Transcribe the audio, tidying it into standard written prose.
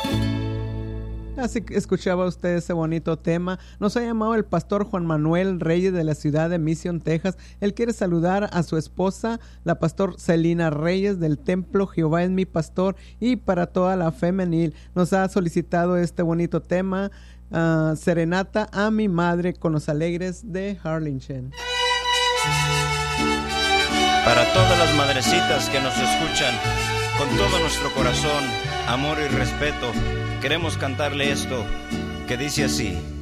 Así que escuchaba usted ese bonito tema. Nos ha llamado el pastor Juan Manuel Reyes de la ciudad de Mission, Texas. Él quiere saludar a su esposa, la pastor Celina Reyes del templo Jehová es mi pastor, y para toda la femenil. Nos ha solicitado este bonito tema, Serenata a mi madre con los alegres de Harlingen. Para todas las madrecitas que nos escuchan, con todo nuestro corazón, amor y respeto, queremos cantarle esto, que dice así.